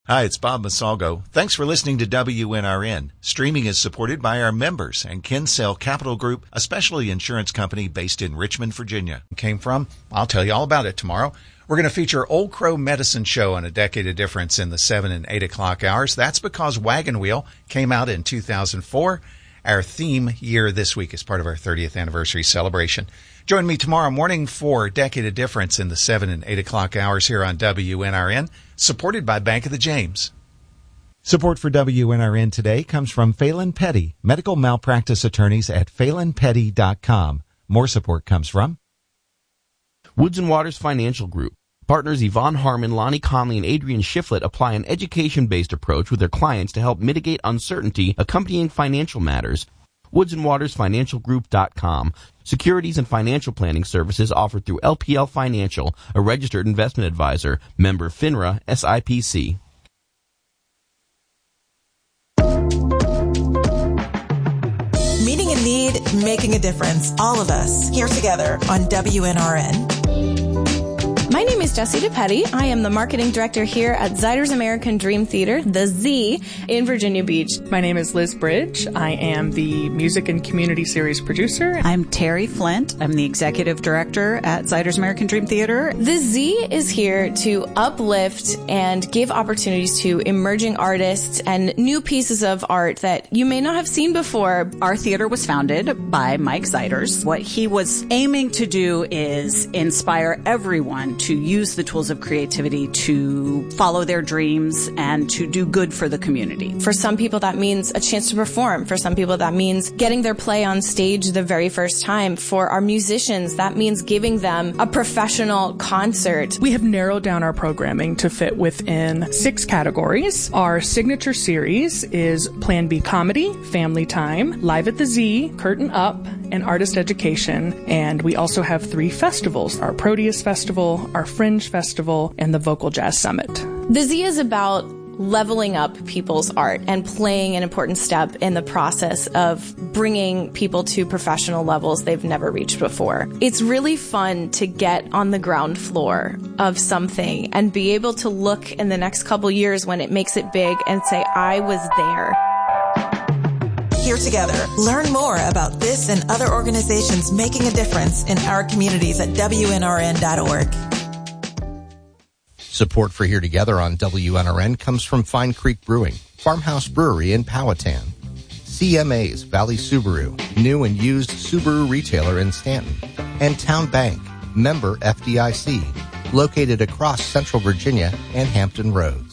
Hi, it's Bob Masalgo. Thanks for listening to WNRN. Streaming is supported by our members and Kinsale Capital Group, a specialty insurance company based in Richmond, Virginia. Came from? I'll tell you all about it tomorrow. We're going to feature Old Crow Medicine Show on A Decade of Difference in the 7 and 8 o'clock hours. That's because Wagon Wheel came out in 2004. Our theme year this week is part of our 30th anniversary celebration. Join me tomorrow morning for Decade of Difference in the 7 and 8 o'clock hours here on WNRN, supported by Bank of the James. Support for WNRN today comes from Phelan Petty, medical malpractice attorneys at PhelanPetty.com. More support comes from Woods & Waters Financial Group. Partners Yvonne Harmon, Lonnie Conley, and Adrian Shiflett apply an education-based approach with their clients to help mitigate uncertainty accompanying financial matters. WoodsandWatersFinancialGroup.com. Securities and financial planning services offered through LPL Financial, a registered investment advisor, member FINRA, SIPC. Meeting a need, making a difference. All of us here together on WNRN. My name is Jessie DePetty. I am the marketing director here at Ziders American Dream Theater, the Z, in Virginia Beach. My name is Liz Bridge. I am the music and community series producer. I'm Terry Flint. I'm the executive director at Ziders American Dream Theater. The Z is here to uplift and give opportunities to emerging artists and new pieces of art that you may not have seen before. Our theater was founded by Mike Ziders. What he was aiming to do is inspire everyone to use the tools of creativity to follow their dreams and to do good for the community. For some people, that means a chance to perform. For some people, that means getting their play on stage the very first time. For our musicians, that means giving them a professional concert. We have narrowed down our programming to fit within 6 categories. Our signature series is Plan B Comedy, Family Time, Live at the Z, Curtain Up, and Artist Education. And we also have 3 festivals, our Proteus Festival, our Fringe Festival, and the Vocal Jazz Summit. The Z is about leveling up people's art and playing an important step in the process of bringing people to professional levels they've never reached before. It's really fun to get on the ground floor of something and be able to look in the next couple years when it makes it big and say, I was there. Here together. Learn more about this and other organizations making a difference in our communities at WNRN.org. Support for Here Together on WNRN comes from Fine Creek Brewing, Farmhouse Brewery in Powhatan, CMA's Valley Subaru, new and used Subaru retailer in Stanton, and Town Bank, member FDIC, located across Central Virginia and Hampton Roads.